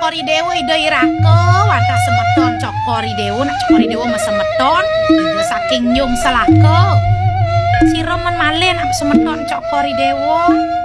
cokori dewo ida irake wantah semeton cokori dewo nak cokori dewo mas semeton ida saking nyung selake sira men malih nak semeton cokori dewo